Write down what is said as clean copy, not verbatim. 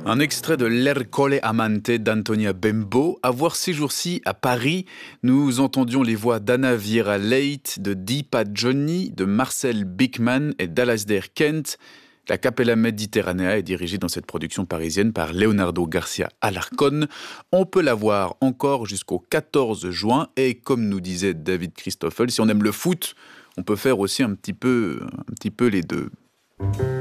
Un extrait de L'Ercole Amante d'Antonia Bembo. À voir ces jours-ci à Paris, nous entendions les voix d'Anna Vieira Leite, de Deepa Johnny, de Marcel Bickman et d'Alasdair Kent. La Capella Mediterranea est dirigée dans cette production parisienne par Leonardo Garcia Alarcón. On peut la voir encore jusqu'au 14 juin. Et comme nous disait David Christoffel, si on aime le foot, on peut faire aussi un petit peu les deux.